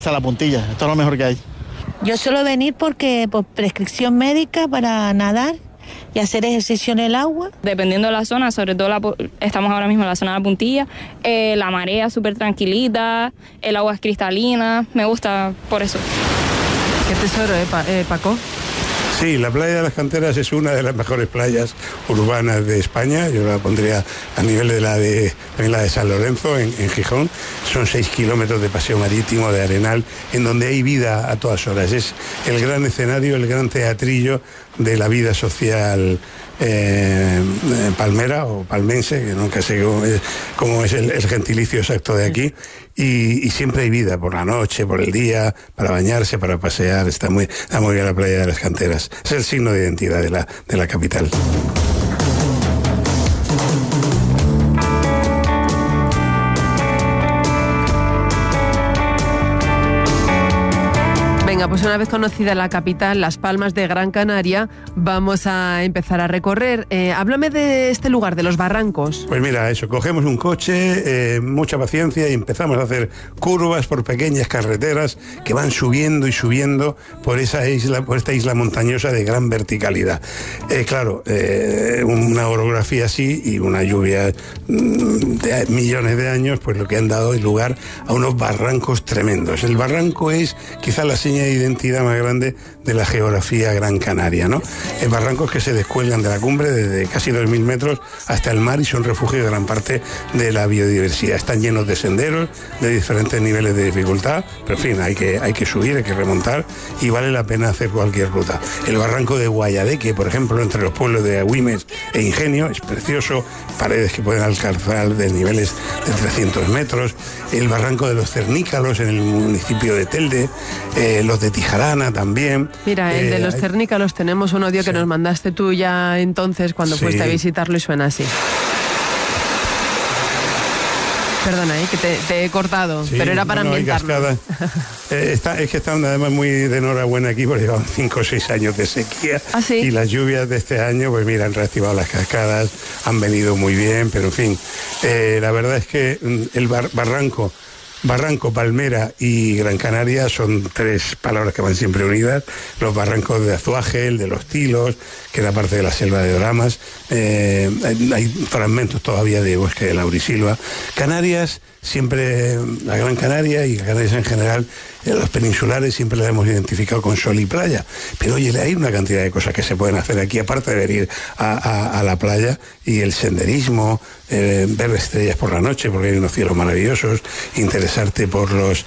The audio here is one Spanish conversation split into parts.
A la puntilla, esto es lo mejor que hay. Yo suelo venir porque por prescripción médica para nadar y hacer ejercicio en el agua. Dependiendo de la zona, sobre todo estamos ahora mismo en la zona de la puntilla, la marea súper tranquilita, el agua es cristalina, me gusta por eso. Qué tesoro, Paco. Sí, la playa de las Canteras es una de las mejores playas urbanas de España. Yo la pondría a nivel de también la de San Lorenzo, en Gijón. Son 6 kilómetros de paseo marítimo, de arenal, en donde hay vida a todas horas. Es el gran escenario, el gran teatrillo de la vida social palmera o palmense, que nunca sé cómo es el gentilicio exacto de aquí, y siempre hay vida por la noche, por el día, para bañarse, para pasear. Está muy bien la playa de las Canteras. Es el signo de identidad de la capital. Venga, pues una vez conocida la capital, Las Palmas de Gran Canaria, vamos a empezar a recorrer. Háblame de este lugar, de los barrancos. Pues mira, eso, cogemos un coche, mucha paciencia, y empezamos a hacer curvas por pequeñas carreteras que van subiendo y subiendo por esta isla montañosa de gran verticalidad. Claro, una orografía así y una lluvia de millones de años, pues lo que han dado lugar a unos barrancos tremendos. El barranco es quizá la seña de identidad más grande de la geografía gran canaria, ¿no? Barrancos que se descuelgan de la cumbre desde casi 2.000 metros hasta el mar y son refugio de gran parte de la biodiversidad. Están llenos de senderos de diferentes niveles de dificultad, pero en fin, hay que subir, hay que remontar y vale la pena hacer cualquier ruta. El barranco de Guayadeque, por ejemplo, entre los pueblos de Agüimes e Ingenio, es precioso, paredes que pueden alcanzar de niveles de 300 metros. El barranco de los Cernícalos en el municipio de Telde, los de Tijarana también. Mira, el de los Cernícalos, tenemos un audio que nos mandaste tú ya entonces cuando fuiste a visitarlo y suena así. Perdona, que te he cortado, pero era para ambientarlo. Es que están además muy de enhorabuena aquí porque llevan 5 o 6 años de sequía. ¿Ah, sí? Y las lluvias de este año, pues mira, han reactivado las cascadas, han venido muy bien, pero en fin, la verdad es que el Barranco, Palmera y Gran Canaria son 3 palabras que van siempre unidas. Los barrancos de Azuaje, el de los Tilos, que era parte de la selva de Doramas. Hay fragmentos todavía de bosque de laurisilva. Canarias, siempre la Gran Canaria y Canarias en general, los peninsulares siempre la hemos identificado con sol y playa. Pero oye, hay una cantidad de cosas que se pueden hacer aquí, aparte de venir a la playa, y el senderismo, ver estrellas por la noche, porque hay unos cielos maravillosos, interesarte por los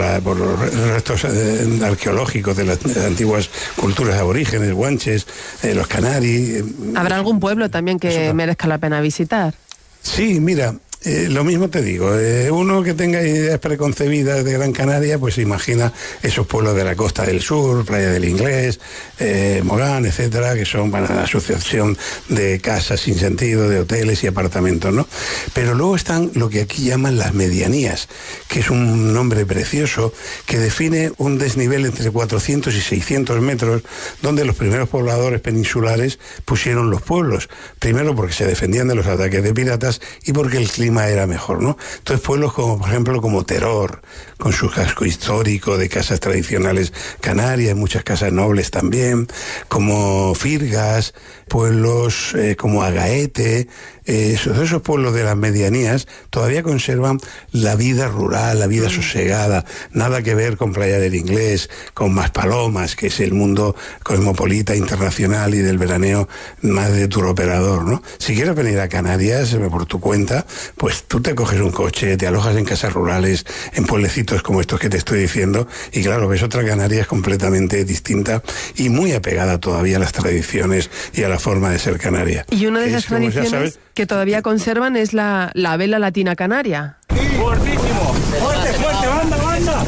restos arqueológicos de las antiguas culturas aborígenes, guanches, los canaris. ¿Habrá algún pueblo también que merezca la pena visitar? Sí, mira, lo mismo te digo, uno que tenga ideas preconcebidas de Gran Canaria, pues se imagina esos pueblos de la costa del sur, Playa del Inglés, Mogán, etcétera, que son una asociación de casas sin sentido, de hoteles y apartamentos, ¿no? Pero luego están lo que aquí llaman las medianías, que es un nombre precioso que define un desnivel entre 400 y 600 metros, donde los primeros pobladores peninsulares pusieron los pueblos, primero porque se defendían de los ataques de piratas y porque el clima era mejor, ¿no? Entonces pueblos como, por ejemplo, como Teror, con su casco histórico de casas tradicionales canarias, muchas casas nobles también, como Firgas, pueblos como Agaete, esos pueblos de las medianías todavía conservan la vida rural, la vida sosegada, nada que ver con Playa del Inglés, con Maspalomas, que es el mundo cosmopolita internacional y del veraneo más de turoperador, ¿no? Si quieres venir a Canarias por tu cuenta, pues tú te coges un coche, te alojas en casas rurales, en pueblecitos como estos que te estoy diciendo, y claro, ves otra Canarias completamente distinta y muy apegada todavía a las tradiciones y a la forma de ser canaria. Y una de esas tradiciones que todavía conservan es la vela latina canaria. Fuertísimo, fuerte, banda. Vamos,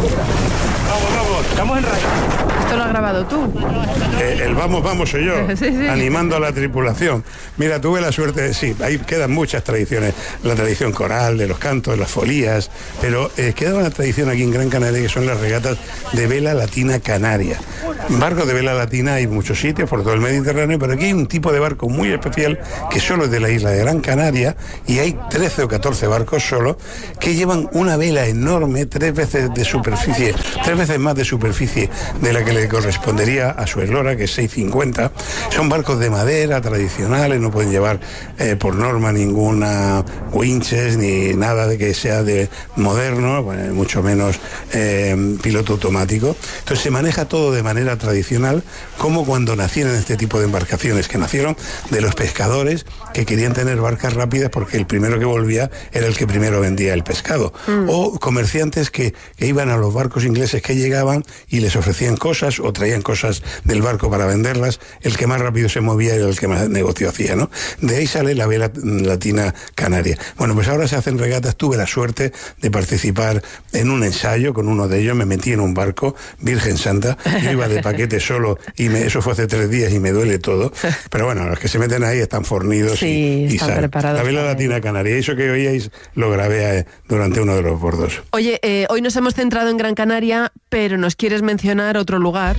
estamos en rayo. ¿Esto lo has grabado tú? El vamos soy yo, sí. Animando a la tripulación. Mira, tuve la suerte, sí, ahí quedan muchas tradiciones, la tradición coral, de los cantos, las folías, pero queda una tradición aquí en Gran Canaria que son las regatas de vela latina canaria. Barcos de vela latina hay muchos sitios por todo el Mediterráneo, pero aquí hay un tipo de barco muy especial que solo es de la isla de Gran Canaria, y hay 13 o 14 barcos solo que llevan una vela enorme, 3 veces más de superficie de la que le correspondería a su eslora, que es 6,50. Son barcos de madera tradicionales, no pueden llevar por norma ninguna winches ni nada de que sea de moderno, bueno, mucho menos piloto automático. Entonces se maneja todo de manera tradicional, como cuando nacieron este tipo de embarcaciones, que nacieron de los pescadores que querían tener barcas rápidas porque el primero que volvía era el que primero vendía el pescado. O comerciantes que iban a los barcos ingleses que llegaban y les ofrecían cosas o traían cosas del barco para venderlas. El que más rápido se movía era el que más negocio hacía, ¿no? De ahí sale la vela latina canaria. Bueno, pues ahora se hacen regatas. Tuve la suerte de participar en un ensayo con uno de ellos. Me metí en un barco, Virgen Santa. Yo iba de paquete solo y eso fue hace 3 días y me duele todo. Pero bueno, los que se meten ahí están fornidos y están preparados. La vela latina canaria. Eso que oíais lo grabé durante uno de los bordos. Oye, hoy nos hemos centrado en Gran Canaria, pero ¿nos quieres mencionar otro lugar?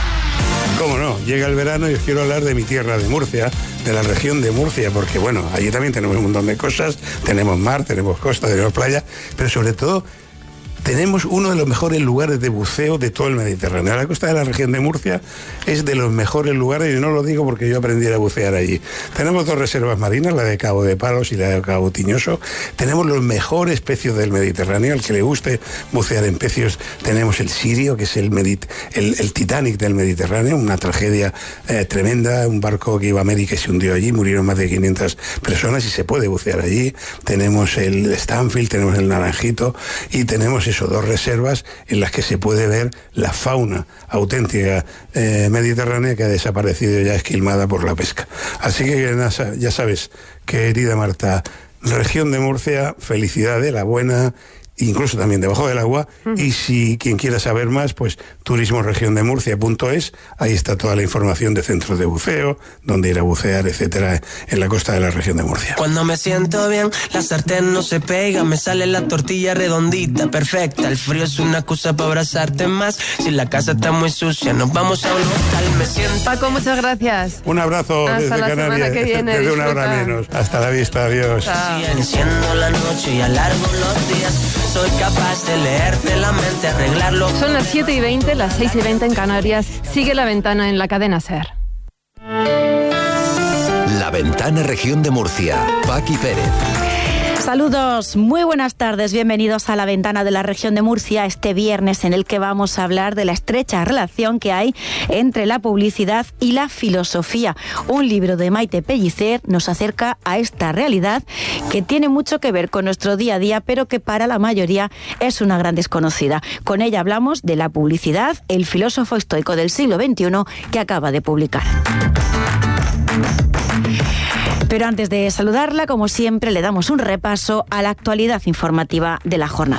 ¿Cómo no? Llega el verano y os quiero hablar de mi tierra, de Murcia, de la región de Murcia, porque bueno, allí también tenemos un montón de cosas, tenemos mar, tenemos costa, tenemos playa, pero sobre todo tenemos uno de los mejores lugares de buceo de todo el Mediterráneo. La costa de la región de Murcia es de los mejores lugares, y no lo digo porque yo aprendí a bucear allí. Tenemos 2 reservas marinas, la de Cabo de Palos y la de Cabo Tiñoso. Tenemos los mejores pecios del Mediterráneo. Al que le guste bucear en pecios, tenemos el Sirio, que es el Titanic del Mediterráneo, una tragedia tremenda, un barco que iba a América y se hundió allí, murieron más de 500 personas y se puede bucear allí. Tenemos el Stanfield, tenemos el Naranjito y tenemos 2 reservas en las que se puede ver la fauna auténtica mediterránea, que ha desaparecido ya esquilmada por la pesca. Así que ya sabes, querida Marta, región de Murcia, felicidades, la buena, incluso también debajo del agua. Y si quien quiera saber más, pues turismoregiondemurcia.es, ahí está toda la información de centros de buceo, donde ir a bucear, etcétera, en la costa de la región de Murcia. Cuando me siento bien, la sartén no se pega, me sale la tortilla redondita, perfecta. El frío es una excusa para abrazarte más. Si la casa está muy sucia, nos vamos a un hotel. Me siento... Paco, muchas gracias. Un abrazo hasta desde la Canarias, semana que viene, desde una hora menos. Hasta la vista, adiós. Si enciendo la noche y alargo los días, soy capaz de leerte la mente, arreglarlo. Son las 7:20, las 6:20 en Canarias. Sigue La Ventana en la cadena SER. La Ventana, región de Murcia. Paqui Pérez. Saludos, muy buenas tardes, bienvenidos a La Ventana de la región de Murcia, este viernes en el que vamos a hablar de la estrecha relación que hay entre la publicidad y la filosofía. Un libro de Maite Pellicer nos acerca a esta realidad que tiene mucho que ver con nuestro día a día, pero que para la mayoría es una gran desconocida. Con ella hablamos de la publicidad, el filósofo estoico del siglo XXI que acaba de publicar. Pero antes de saludarla, como siempre, le damos un repaso a la actualidad informativa de la jornada.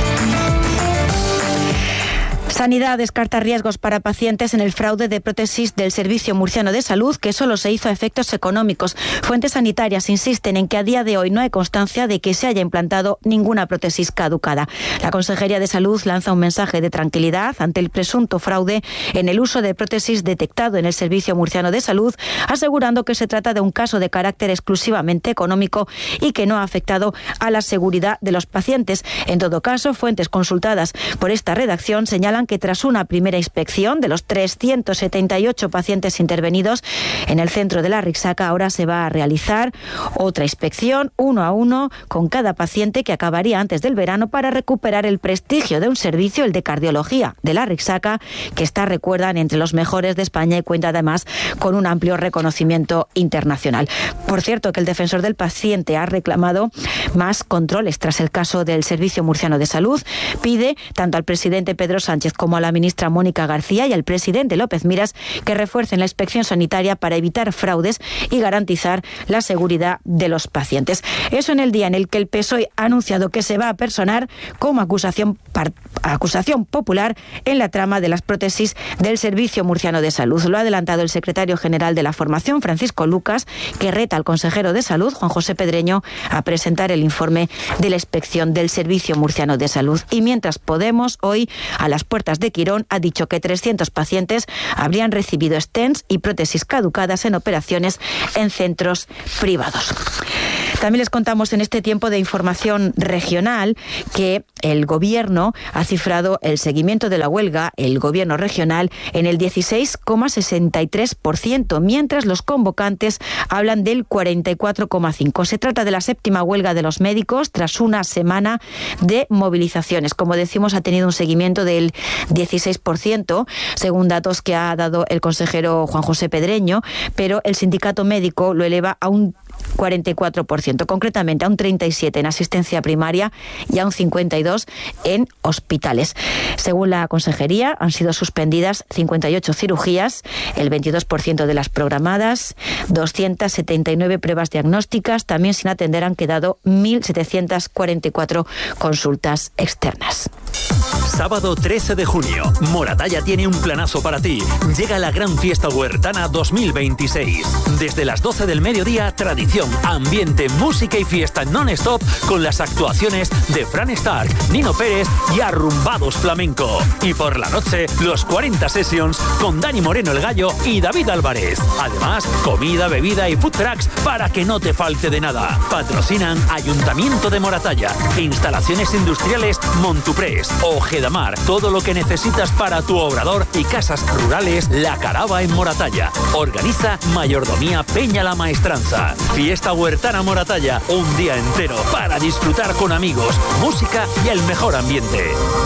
Sanidad descarta riesgos para pacientes en el fraude de prótesis del Servicio Murciano de Salud, que solo se hizo a efectos económicos. Fuentes sanitarias insisten en que a día de hoy no hay constancia de que se haya implantado ninguna prótesis caducada. La Consejería de Salud lanza un mensaje de tranquilidad ante el presunto fraude en el uso de prótesis detectado en el Servicio Murciano de Salud, asegurando que se trata de un caso de carácter exclusivamente económico y que no ha afectado a la seguridad de los pacientes. En todo caso, fuentes consultadas por esta redacción señalan que tras una primera inspección de los 378 pacientes intervenidos en el centro de la Rixaca, ahora se va a realizar otra inspección 1 a 1 con cada paciente, que acabaría antes del verano, para recuperar el prestigio de un servicio, el de cardiología de la Rixaca, que está, recuerdan, entre los mejores de España y cuenta además con un amplio reconocimiento internacional. Por cierto, que el defensor del paciente ha reclamado más controles tras el caso del Servicio Murciano de Salud. Pide tanto al presidente Pedro Sánchez como a la ministra Mónica García y al presidente López Miras que refuercen la inspección sanitaria para evitar fraudes y garantizar la seguridad de los pacientes. Eso en el día en el que el PSOE ha anunciado que se va a personar como acusación popular en la trama de las prótesis del Servicio Murciano de Salud. Lo ha adelantado el secretario general de la formación, Francisco Lucas, que reta al consejero de Salud, Juan José Pedreño, a presentar el informe de la inspección del Servicio Murciano de Salud. Y mientras Podemos, hoy, a las puertas Puertas de Quirón ha dicho que 300 pacientes habrían recibido stents y prótesis caducadas en operaciones en centros privados. También les contamos en este tiempo de información regional que el Gobierno ha cifrado el seguimiento de la huelga, el Gobierno regional, en el 16,63%, mientras los convocantes hablan del 44,5%. Se trata de la 7ª huelga de los médicos tras una semana de movilizaciones. Como decimos, ha tenido un seguimiento del 16%, según datos que ha dado el consejero Juan José Pedreño, pero el sindicato médico lo eleva a un 44%, concretamente a un 37% en asistencia primaria y a un 52% en hospitales. Según la consejería, han sido suspendidas 58 cirugías, el 22% de las programadas, 279 pruebas diagnósticas, también sin atender han quedado 1.744 consultas externas. Sábado 13 de junio, Moratalla tiene un planazo para ti. Llega la Gran Fiesta Huertana 2026. Desde las 12 del mediodía, tradición, ambiente, música y fiesta non-stop con las actuaciones de Fran Stark, Nino Pérez y Arrumbados Flamenco. Y por la noche, los 40 Sessions con Dani Moreno el Gallo y David Álvarez. Además, comida, bebida y food trucks para que no te falte de nada. Patrocinan Ayuntamiento de Moratalla, Instalaciones Industriales Montuprés, Ojedamar, todo lo que necesitas para tu obrador y casas rurales La Carava en Moratalla. Organiza Mayordomía Peña la Maestranza. Fiesta Huertana Moratalla, un día entero para disfrutar con amigos, música y el mejor ambiente.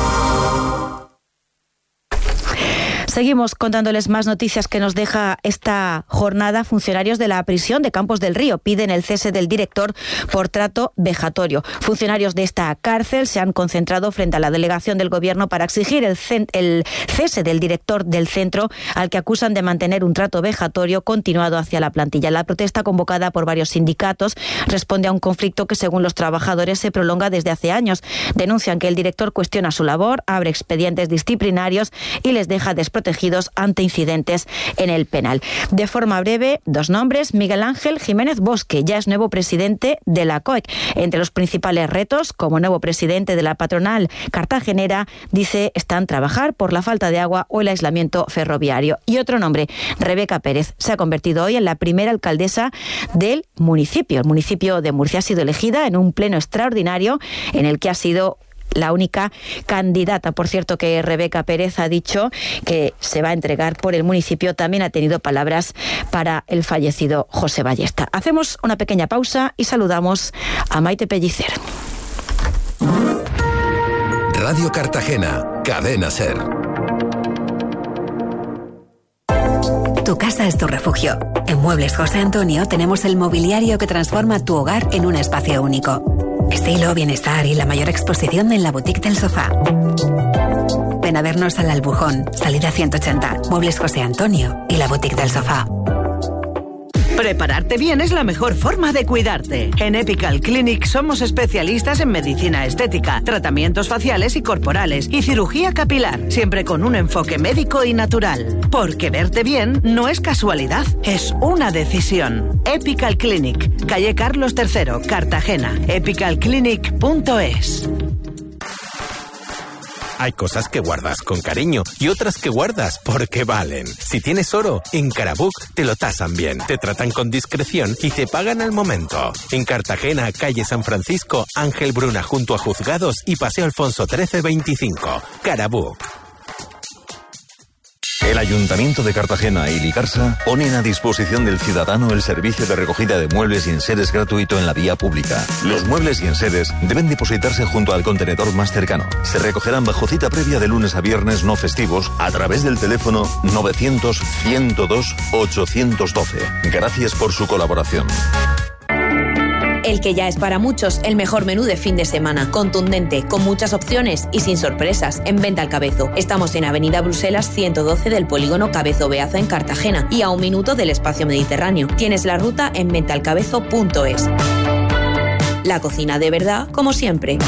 Seguimos contándoles más noticias que nos deja esta jornada. Funcionarios de la prisión de Campos del Río piden el cese del director por trato vejatorio. Funcionarios de esta cárcel se han concentrado frente a la delegación del Gobierno para exigir el cese del director del centro, al que acusan de mantener un trato vejatorio continuado hacia la plantilla. La protesta, convocada por varios sindicatos, responde a un conflicto que, según los trabajadores, se prolonga desde hace años. Denuncian que el director cuestiona su labor, abre expedientes disciplinarios y les deja desprotegidos ante incidentes en el penal. De forma breve, dos nombres: Miguel Ángel Jiménez Bosque ya es nuevo presidente de la COEC. Entre los principales retos, como nuevo presidente de la patronal cartagenera, dice, están trabajar por la falta de agua o el aislamiento ferroviario. Y otro nombre, Rebeca Pérez, se ha convertido hoy en la primera alcaldesa del municipio. El municipio de Murcia ha sido elegida en un pleno extraordinario en el que ha sido la única candidata. Por cierto, que Rebeca Pérez ha dicho que se va a entregar por el municipio. También ha tenido palabras para el fallecido José Ballesta. Hacemos una pequeña pausa y saludamos a Maite Pellicer. Radio Cartagena, Cadena SER. Tu casa es tu refugio. En Muebles José Antonio tenemos el mobiliario que transforma tu hogar en un espacio único. Estilo, bienestar y la mayor exposición en la boutique del sofá. Ven a vernos al Albujón, salida 180, Muebles José Antonio y la boutique del sofá. Prepararte bien es la mejor forma de cuidarte. En Epical Clinic somos especialistas en medicina estética, tratamientos faciales y corporales y cirugía capilar, siempre con un enfoque médico y natural. Porque verte bien no es casualidad, es una decisión. Epical Clinic, calle Carlos III, Cartagena. epicalclinic.es. Hay cosas que guardas con cariño y otras que guardas porque valen. Si tienes oro, en Carabook te lo tasan bien, te tratan con discreción y te pagan al momento. En Cartagena, calle San Francisco, Ángel Bruna junto a Juzgados y Paseo Alfonso 1325. Carabook. El Ayuntamiento de Cartagena y Ligarsa ponen a disposición del ciudadano el servicio de recogida de muebles y enseres gratuito en la vía pública. Los muebles y enseres deben depositarse junto al contenedor más cercano. Se recogerán bajo cita previa de lunes a viernes no festivos a través del teléfono 900-102-812. Gracias por su colaboración. El que ya es para muchos el mejor menú de fin de semana. Contundente, con muchas opciones y sin sorpresas. En Venta al Cabezo. Estamos en Avenida Bruselas 112 del Polígono Cabezo Beaza en Cartagena y a 1 minuto del Espacio Mediterráneo. Tienes la ruta en ventalcabezo.es. La cocina de verdad, como siempre.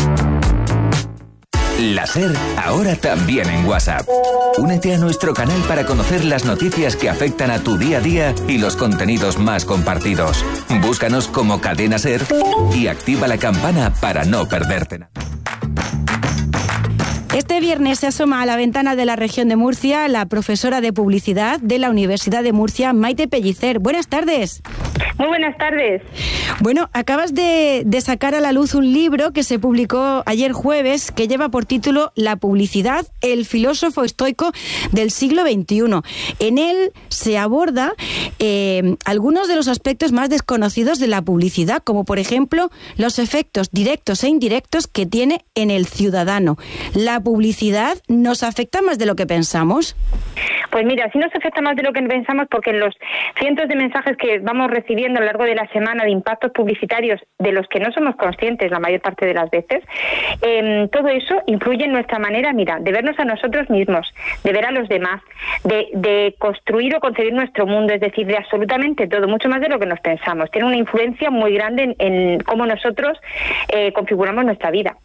La SER, ahora también en WhatsApp. Únete a nuestro canal para conocer las noticias que afectan a tu día a día y los contenidos más compartidos. Búscanos como Cadena SER y activa la campana para no perderte nada. Este viernes se asoma a la ventana de la región de Murcia la profesora de publicidad de la Universidad de Murcia, Maite Pellicer. Buenas tardes. Muy buenas tardes. Bueno, acabas de sacar a la luz un libro que se publicó ayer jueves que lleva por título La publicidad, el filósofo estoico del siglo XXI. En él se aborda algunos de los aspectos más desconocidos de la publicidad, como por ejemplo los efectos directos e indirectos que tiene en el ciudadano. ¿La publicidad nos afecta más de lo que pensamos? Pues mira, sí nos afecta más de lo que pensamos, porque en los cientos de mensajes que vamos recibiendo a lo largo de la semana de impactos publicitarios de los que no somos conscientes la mayor parte de las veces, todo eso influye en nuestra manera, mira, de vernos a nosotros mismos, de ver a los demás, de construir o concebir nuestro mundo, es decir, de absolutamente todo, mucho más de lo que nos pensamos. Tiene una influencia muy grande en cómo nosotros configuramos nuestra vida.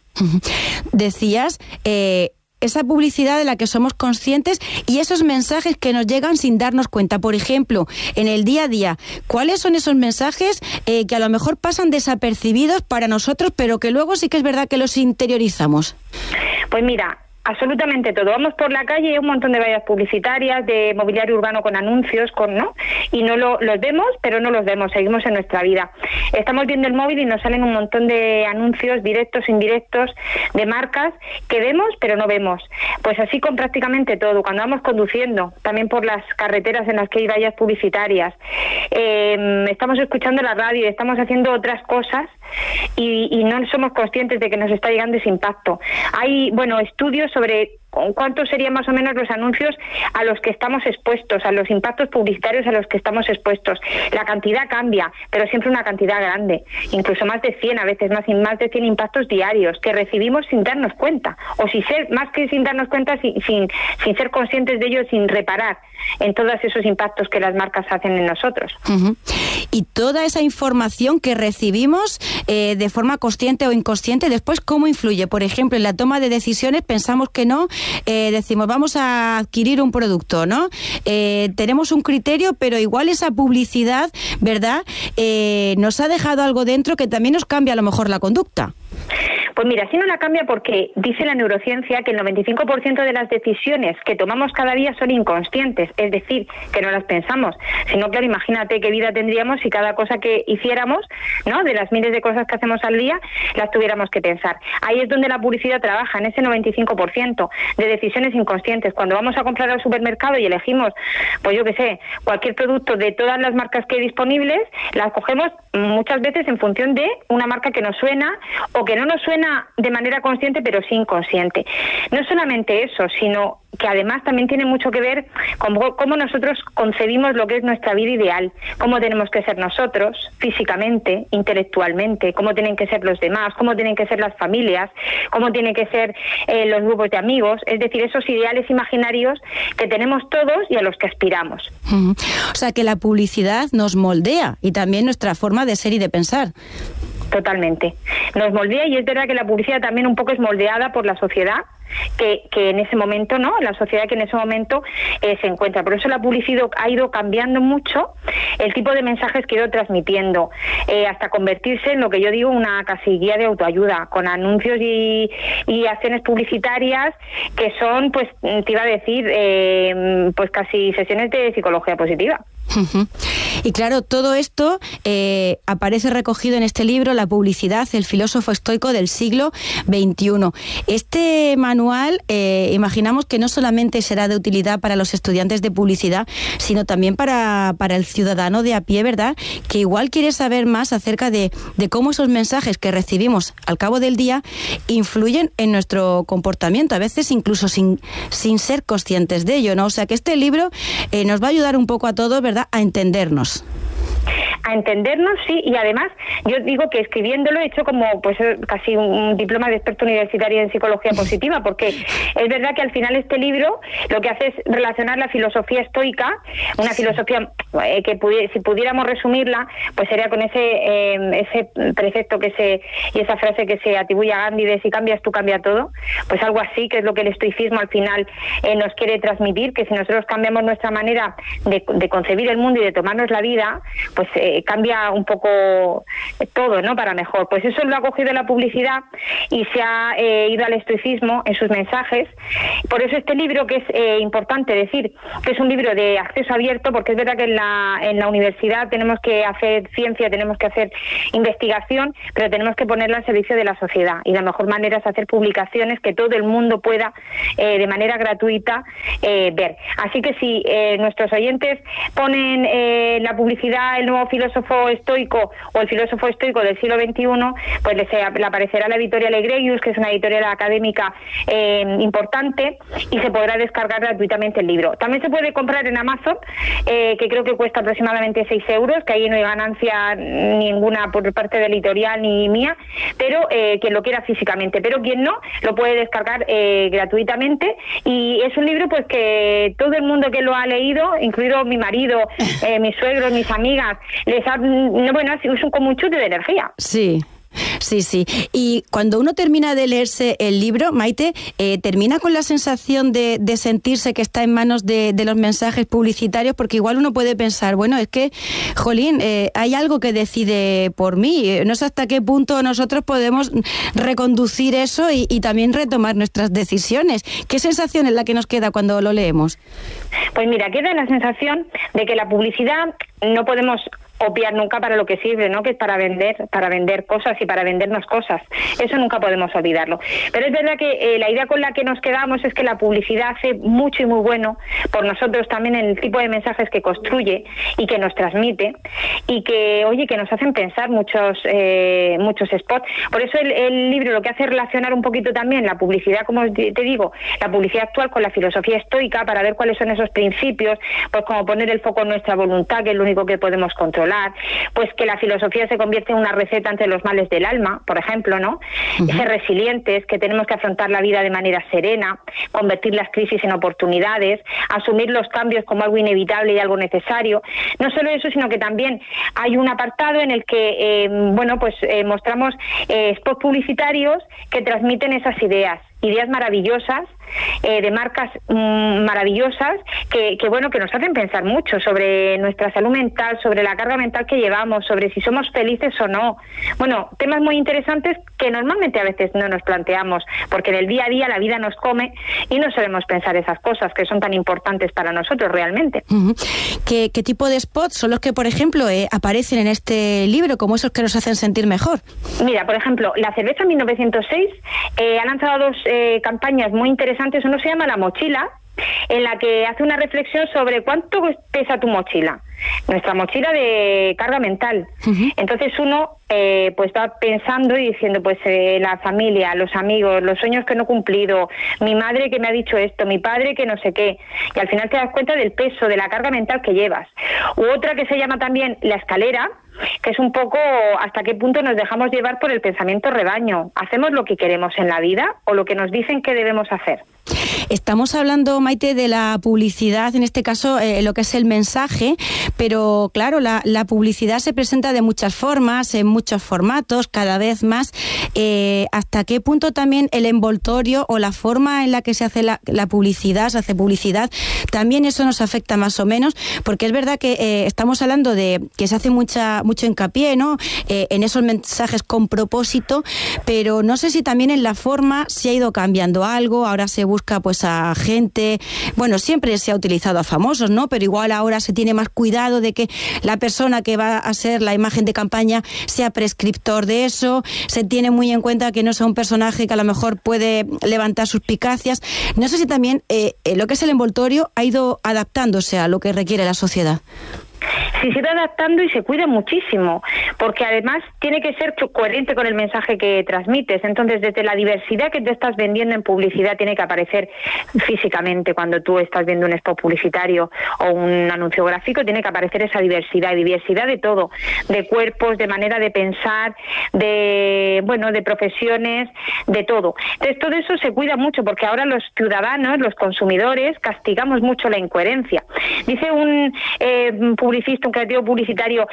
Decías esa publicidad de la que somos conscientes y esos mensajes que nos llegan sin darnos cuenta. Por ejemplo, en el día a día, ¿cuáles son esos mensajes que a lo mejor pasan desapercibidos para nosotros, pero que luego sí que es verdad que los interiorizamos? Pues mira, absolutamente todo. Vamos por la calle y hay un montón de vallas publicitarias, de mobiliario urbano con anuncios, ¿no? Y no los vemos, pero no los vemos, seguimos en nuestra vida. Estamos viendo el móvil y nos salen un montón de anuncios directos, indirectos, de marcas que vemos, pero no vemos. Pues así con prácticamente todo. Cuando vamos conduciendo, también por las carreteras en las que hay vallas publicitarias, estamos escuchando la radio, estamos haciendo otras cosas y no somos conscientes de que nos está llegando ese impacto. Hay, estudios sobre cuántos serían más o menos los anuncios a los que estamos expuestos, a los impactos publicitarios a los que estamos expuestos. La cantidad cambia, pero siempre una cantidad grande, incluso más de 100, a veces más de 100 impactos diarios que recibimos sin darnos cuenta, o más que sin darnos cuenta, sin ser conscientes de ello, sin reparar en todos esos impactos que las marcas hacen en nosotros. Uh-huh. Y toda esa información que recibimos de forma consciente o inconsciente, después, ¿cómo influye? Por ejemplo, en la toma de decisiones pensamos que no, decimos vamos a adquirir un producto, ¿no? Tenemos un criterio, pero igual esa publicidad, ¿verdad? Nos ha dejado algo dentro que también nos cambia a lo mejor la conducta. Pues mira, sí no la cambia porque dice la neurociencia que el 95% de las decisiones que tomamos cada día son inconscientes, es decir, que no las pensamos. Si no, claro, imagínate qué vida tendríamos si cada cosa que hiciéramos, ¿no?, de las miles de cosas que hacemos al día, las tuviéramos que pensar. Ahí es donde la publicidad trabaja, en ese 95% de decisiones inconscientes. Cuando vamos a comprar al supermercado y elegimos, pues yo qué sé, cualquier producto de todas las marcas que hay disponibles, las cogemos muchas veces en función de una marca que nos suena o que no nos suena de manera consciente, pero sí inconsciente. No solamente eso, sino que además también tiene mucho que ver con cómo nosotros concebimos lo que es nuestra vida ideal, cómo tenemos que ser nosotros físicamente, intelectualmente, cómo tienen que ser los demás, cómo tienen que ser las familias, cómo tienen que ser los grupos de amigos, es decir, esos ideales imaginarios que tenemos todos y a los que aspiramos. O sea, que la publicidad nos moldea y también nuestra forma de ser y de pensar. Totalmente. Nos moldea, y es verdad que la publicidad también un poco es moldeada por la sociedad que en ese momento, ¿no?, la sociedad que en ese momento se encuentra. Por eso la publicidad ha ido cambiando mucho el tipo de mensajes que ha ido transmitiendo, hasta convertirse en lo que yo digo una casi guía de autoayuda, con anuncios y acciones publicitarias que son, pues te iba a decir, pues casi sesiones de psicología positiva. Uh-huh. Y claro, todo esto aparece recogido en este libro, La publicidad, el filósofo estoico del siglo XXI. Este manual, imaginamos que no solamente será de utilidad para los estudiantes de publicidad, sino también para el ciudadano de a pie, ¿verdad?, que igual quiere saber más acerca de cómo esos mensajes que recibimos al cabo del día influyen en nuestro comportamiento, a veces incluso sin ser conscientes de ello, ¿no? O sea que este libro nos va a ayudar un poco a todos, ¿verdad?, a entendernos. A entendernos, sí, y además yo digo que escribiéndolo he hecho como pues casi un diploma de experto universitario en psicología positiva, porque es verdad que al final este libro lo que hace es relacionar la filosofía estoica, una filosofía que si pudiéramos resumirla, pues sería con ese precepto y esa frase que se atribuye a Gandhi de si cambias tú cambia todo, pues algo así, que es lo que el estoicismo al final nos quiere transmitir, que si nosotros cambiamos nuestra manera de concebir el mundo y de tomarnos la vida, pues cambia un poco todo, ¿no? Para mejor. Pues eso lo ha cogido la publicidad y se ha ido al estoicismo en sus mensajes. Por eso este libro, que es importante decir que es un libro de acceso abierto, porque es verdad que en la universidad tenemos que hacer ciencia, tenemos que hacer investigación, pero tenemos que ponerla al servicio de la sociedad, y la mejor manera es hacer publicaciones que todo el mundo pueda de manera gratuita ver. Así que si nuestros oyentes ponen la publicidad el nuevo filósofo estoico o el filósofo estoico del siglo XXI, pues le aparecerá la editorial Egregius, que es una editorial académica importante, y se podrá descargar gratuitamente el libro. También se puede comprar en Amazon, que creo que cuesta aproximadamente 6 euros, que ahí no hay ganancia ninguna por parte de la editorial ni mía, pero quien lo quiera físicamente, pero quien no, lo puede descargar gratuitamente, y es un libro pues que todo el mundo que lo ha leído, incluido mi marido, mis suegros, mis amigas, es como un chute de energía. Sí. Y cuando uno termina de leerse el libro, Maite, termina con la sensación de sentirse que está en manos de los mensajes publicitarios, porque igual uno puede pensar, bueno, es que, jolín, hay algo que decide por mí. No sé hasta qué punto nosotros podemos reconducir eso y también retomar nuestras decisiones. ¿Qué sensación es la que nos queda cuando lo leemos? Pues mira, queda la sensación de que la publicidad no podemos obviar nunca para lo que sirve, ¿no? Que es para vender cosas y para vendernos cosas. Eso nunca podemos olvidarlo. Pero es verdad que la idea con la que nos quedamos es que la publicidad hace mucho y muy bueno por nosotros también en el tipo de mensajes que construye y que nos transmite, y que, oye, que nos hacen pensar muchos spots. Por eso el libro lo que hace es relacionar un poquito también la publicidad, como te digo, la publicidad actual con la filosofía estoica, para ver cuáles son esos principios, pues como poner el foco en nuestra voluntad, que es lo único que podemos controlar, pues que la filosofía se convierte en una receta ante los males del alma, por ejemplo, ¿no? Ser resilientes, que tenemos que afrontar la vida de manera serena, convertir las crisis en oportunidades, asumir los cambios como algo inevitable y algo necesario. No solo eso, sino que también hay un apartado en el que, mostramos spots publicitarios que transmiten esas ideas maravillosas, de marcas maravillosas que nos hacen pensar mucho sobre nuestra salud mental, sobre la carga mental que llevamos, sobre si somos felices o no. Bueno, temas muy interesantes que normalmente a veces no nos planteamos, porque en el día a día la vida nos come y no solemos pensar esas cosas que son tan importantes para nosotros realmente. ¿Qué tipo de spots son los que, por ejemplo, aparecen en este libro, como esos que nos hacen sentir mejor? Mira, por ejemplo, la cerveza 1906 ha lanzado 2 campañas muy interesantes. Uno se llama La Mochila, en la que hace una reflexión sobre cuánto pesa tu mochila, nuestra mochila de carga mental. Entonces uno pues va pensando y diciendo, pues la familia, los amigos, los sueños que no he cumplido, mi madre que me ha dicho esto, mi padre que no sé qué, y al final te das cuenta del peso, de la carga mental que llevas. U otra que se llama también La Escalera, que es un poco hasta qué punto nos dejamos llevar por el pensamiento rebaño. ¿Hacemos lo que queremos en la vida o lo que nos dicen que debemos hacer? Estamos hablando, Maite, de la publicidad, en este caso lo que es el mensaje, pero claro, la publicidad se presenta de muchas formas, en muchos formatos, cada vez más. ¿Hasta qué punto también el envoltorio o la forma en la que se hace la publicidad, se hace publicidad, también eso nos afecta más o menos? Porque es verdad que estamos hablando de que se hace mucho hincapié, ¿no?, en esos mensajes con propósito, pero no sé si también en la forma se ha ido cambiando algo. Ahora se busca pues a gente, bueno, siempre se ha utilizado a famosos, ¿no?, pero igual ahora se tiene más cuidado de que la persona que va a ser la imagen de campaña sea prescriptor de eso, se tiene muy en cuenta que no sea un personaje que a lo mejor puede levantar suspicacias. No sé si también lo que es el envoltorio ha ido adaptándose a lo que requiere la sociedad. Sí, se va adaptando y se cuida muchísimo, porque además tiene que ser coherente con el mensaje que transmites. Entonces, desde la diversidad que te estás vendiendo en publicidad tiene que aparecer físicamente. Cuando tú estás viendo un spot publicitario o un anuncio gráfico, tiene que aparecer esa diversidad, y diversidad de todo, de cuerpos, de manera de pensar, de profesiones, de todo. Entonces, todo eso se cuida mucho, porque ahora los ciudadanos, los consumidores, castigamos mucho la incoherencia. Dice un publicista, un creativo publicitario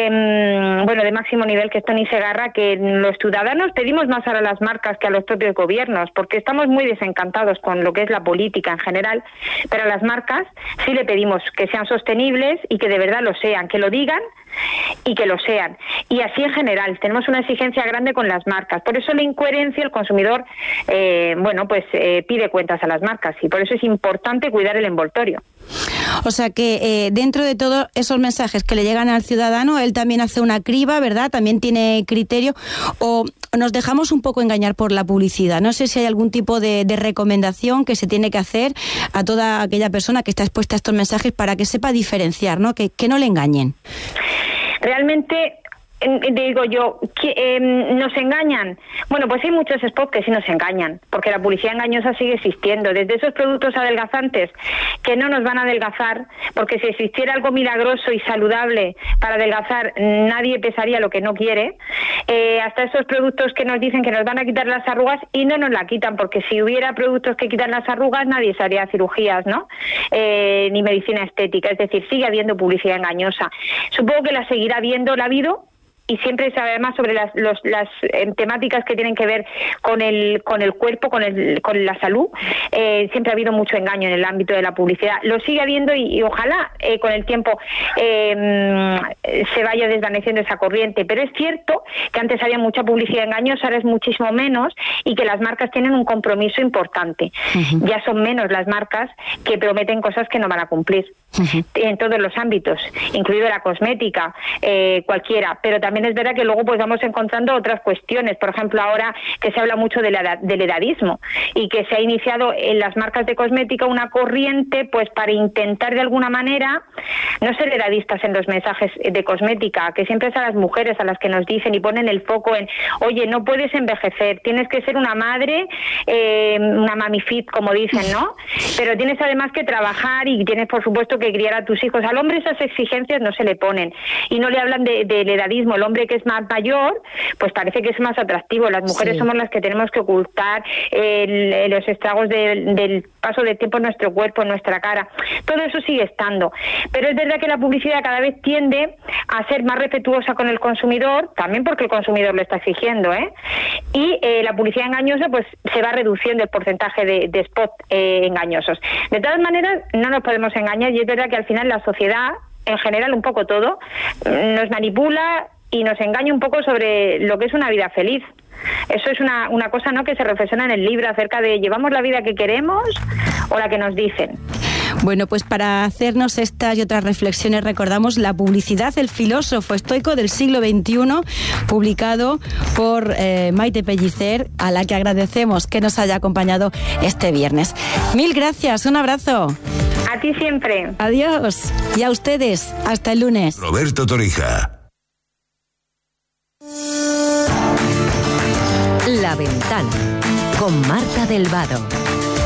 de máximo nivel, que es Tony Segarra, que los ciudadanos pedimos más a las marcas que a los propios gobiernos, porque estamos muy desencantados con lo que es la política en general, pero a las marcas sí le pedimos que sean sostenibles y que de verdad lo sean, que lo digan y que lo sean. Y así en general, tenemos una exigencia grande con las marcas. Por eso la incoherencia, el consumidor, pide cuentas a las marcas y por eso es importante cuidar el envoltorio. O sea que dentro de todos esos mensajes que le llegan al ciudadano, él también hace una criba, ¿verdad? También tiene criterio, o nos dejamos un poco engañar por la publicidad. No sé si hay algún tipo de recomendación que se tiene que hacer a toda aquella persona que está expuesta a estos mensajes para que sepa diferenciar, ¿no? Que no le engañen. Realmente, digo yo, ¿nos engañan? Bueno, pues hay muchos spots que sí nos engañan, porque la publicidad engañosa sigue existiendo, desde esos productos adelgazantes que no nos van a adelgazar, porque si existiera algo milagroso y saludable para adelgazar, nadie pesaría lo que no quiere, hasta esos productos que nos dicen que nos van a quitar las arrugas y no nos la quitan, porque si hubiera productos que quitan las arrugas, nadie se haría cirugías, ¿no? Ni medicina estética, es decir, sigue habiendo publicidad engañosa. Supongo que la seguirá habiendo, la ha habido, y siempre se habla más sobre las temáticas que tienen que ver con el cuerpo, con la salud. Siempre ha habido mucho engaño en el ámbito de la publicidad. Lo sigue habiendo y ojalá con el tiempo se vaya desvaneciendo esa corriente. Pero es cierto que antes había mucha publicidad engañosa, ahora es muchísimo menos, y que las marcas tienen un compromiso importante. Uh-huh. Ya son menos las marcas que prometen cosas que no van a cumplir. Uh-huh. En todos los ámbitos, incluido la cosmética, cualquiera, pero también es verdad que luego pues vamos encontrando otras cuestiones, por ejemplo ahora que se habla mucho del edadismo y que se ha iniciado en las marcas de cosmética una corriente pues para intentar de alguna manera no ser edadistas en los mensajes de cosmética, que siempre es a las mujeres a las que nos dicen y ponen el foco en, oye, no puedes envejecer, tienes que ser una madre, una mami fit como dicen, ¿no? Pero tienes además que trabajar y tienes por supuesto que criar a tus hijos. Al hombre esas exigencias no se le ponen y no le hablan del edadismo. El hombre que es más mayor pues parece que es más atractivo. Las mujeres somos las que tenemos que ocultar los estragos del paso del tiempo en nuestro cuerpo, en nuestra cara. Todo eso sigue estando, pero es verdad que la publicidad cada vez tiende a ser más respetuosa con el consumidor, también porque el consumidor lo está exigiendo, y la publicidad engañosa pues se va reduciendo el porcentaje de spot engañosos. De todas maneras, no nos podemos engañar y es verdad que al final la sociedad, en general un poco todo, nos manipula y nos engaña un poco sobre lo que es una vida feliz. Eso es una cosa, ¿no?, que se reflexiona en el libro acerca de ¿llevamos la vida que queremos o la que nos dicen? Bueno, pues para hacernos estas y otras reflexiones recordamos La publicidad, el filósofo estoico del siglo XXI, publicado por Maite Pellicer, a la que agradecemos que nos haya acompañado este viernes. Mil gracias, un abrazo. A ti siempre. Adiós. Y a ustedes, hasta el lunes. Roberto Torija. La Ventana, con Marta del Vado.